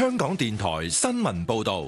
香港電台新聞報道。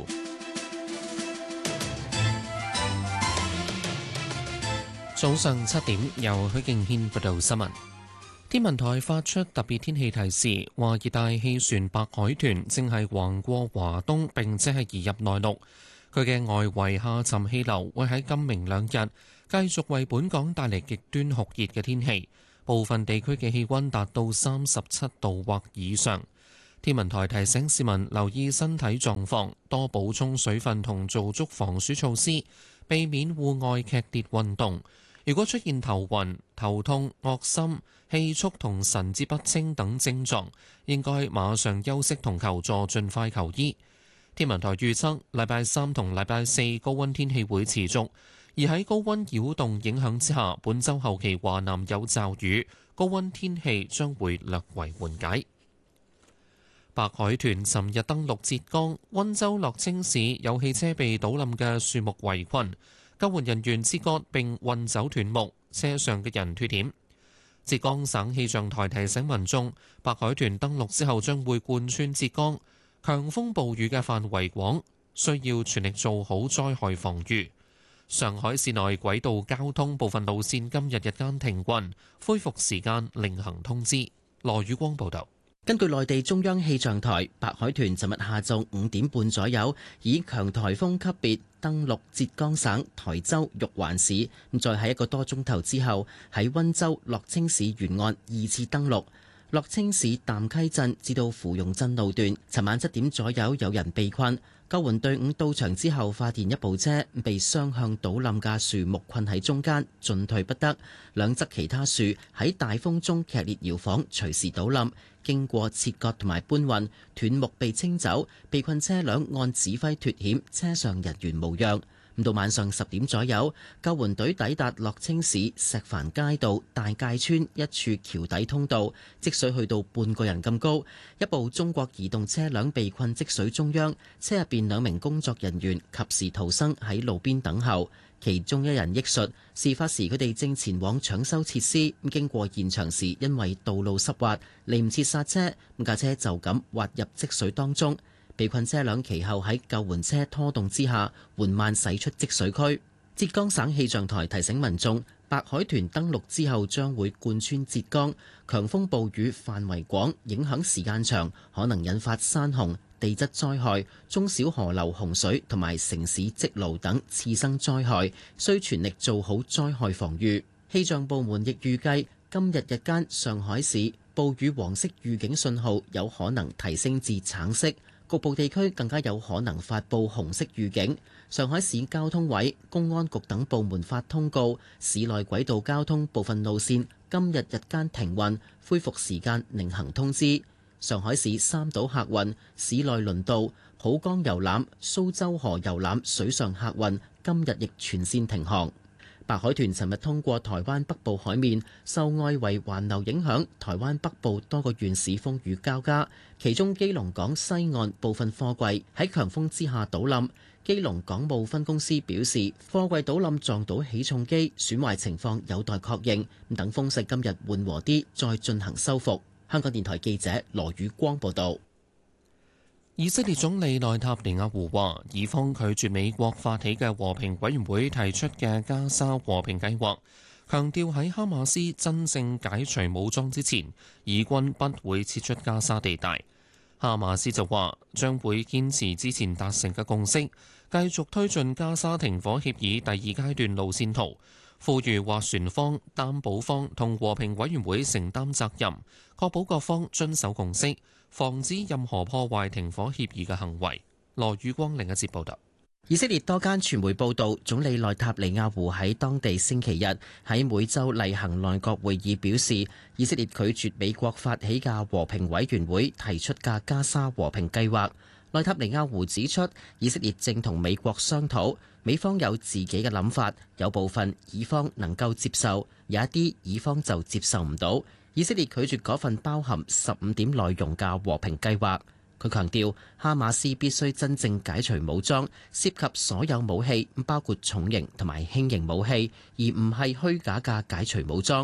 早上7點，由許敬軒報道新聞。天文台發出特別天氣提示，話熱帶氣旋白海豚正係橫過華東，並且係移入內陸。佢嘅外圍下沉氣流會喺今明兩日繼續為本港帶嚟極端酷熱嘅天氣，部分地區嘅氣溫達到37度或以上。天文台提醒市民留意身體狀況，多補充水分同做足防暑措施，避免戶外劇烈運動。如果出現頭暈、頭痛、噁心、氣促同神志不清等症狀，應該馬上休息同求助，盡快求醫。天文台預測，禮拜三同禮拜四高溫天氣會持續，而喺高溫擾動影響之下，本週後期華南有驟雨，高溫天氣將會略為緩解。白海豚尋日登陸浙江溫州樂清市，有汽車被倒冧嘅樹木圍困，救援人員切割並運走斷木，車上嘅人脫險。浙江省氣象台提醒民眾，白海豚登陸之後將會貫穿浙江，強風暴雨嘅範圍廣，需要全力做好災害防禦。上海市內軌道交通部分路線今日日間停運，恢復時間另行通知。羅宇光報道。 根據內地中央氣象台，白海豚尋日下晝5點半左右以強颱風級別登陸浙江省台州玉環市，再喺1個多鐘頭之後喺溫州樂清市沿岸2次登陸。樂清市淡溪鎮至到芙蓉鎮路段，尋晚7點左右有人被困，救援隊伍到場之後發現一部車被雙向倒冧嘅樹木困喺中間，進退不得，兩側其他樹喺大風中劇烈搖晃，隨時倒冧。經過切割同埋搬運，斷木被清走，被困車輛按指揮脫險，車上人員無恙。到晚上10點左右，救援隊抵達樂清市石帆街道大界村一處橋底通道，積水去到半個人咁高，一部中國移動車輛被困積水中央，車入邊2名工作人員及時逃生喺路邊等候。其中1人憶述，事發時佢哋正前往搶修設施，經過現場時因為道路濕滑，嚟唔切剎車，架車就咁滑入積水當中。被困車輛其後喺救援車拖動之下，緩慢駛出積水區。浙江省氣象台提醒民眾，白海豚登陸之後將會貫穿浙江，強風暴雨範圍廣，影響時間長，可能引發山洪、地質災害、中小河流洪水同埋城市積澇等次生災害，需全力做好災害防禦。氣象部門亦預計，今日日間上海市暴雨黃色預警信號有可能提升至橙色。局部地區更加有可能發布紅色預警。上海市交通委、公安局等部門發通告，市內軌道交通部分路線今日日間停運，恢復時間另行通知。上海市三島客運、市內輪渡、浦江遊覽、蘇州河遊覽水上客運今日亦全線停航。白海豚尋日通過台灣北部海面，受外圍環流影響，台灣北部多個縣市風雨交加，其中基隆港西岸部分貨櫃喺強風之下倒冧。基隆港務分公司表示，貨櫃倒冧撞到起重機，損壞情況有待確認，等風勢今日緩和啲，再進行修復。香港電台記者羅宇光報道。 以色列總理內塔尼亞胡話，以方拒絕美國發起嘅和平委員會提出嘅加沙和平計劃，強調喺哈馬斯真正解除武裝之前，以軍不會撤出加沙地帶。哈馬斯就話將會堅持之前達成嘅共識，繼續推進加沙停火協議第2階段路線圖，呼籲斡旋方、擔保方同和平委員會承擔責任，確保各方遵守共識，防止任何破壞停火協議嘅行為。羅宇光另一節報道。 以色列多間傳媒報道，總理內塔尼亞胡喺當地星期日喺每週例行內閣會議表示，以色列拒絕美國發起嘅和平委員會提出嘅加沙和平計劃。內塔尼亞胡指出，以色列正同美國商討，美方有自己嘅諗法，有部分以方能夠接受，有一啲以方就接受唔到。以色列拒絕嗰份包含15點內容嘅和平計劃。佢強調，哈馬斯必須真正解除武裝，涉及所有武器，包括重型同埋輕型武器，而唔係虛假嘅解除武裝。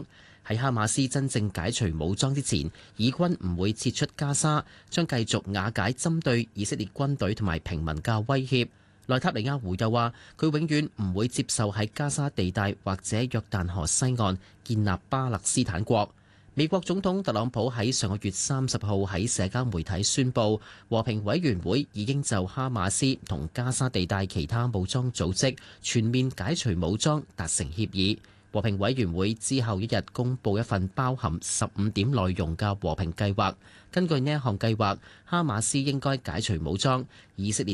喺哈馬斯真正解除武裝之前，以軍唔會撤出加沙，將繼續瓦解針對以色列軍隊同埋平民嘅威脅。內塔尼亞胡又話：佢永遠唔會接受喺加沙地帶或者約旦河西岸建立巴勒斯坦國。美國總統特朗普喺上個月30號喺社交媒體宣布，和平委員會已經就哈馬斯同加沙地帶其他武裝組織全面解除武裝達成協議。和平委員會之後一日公布一份包含15點內容嘅和平計劃。根據呢一項計劃，哈馬斯應該解除武裝，以色列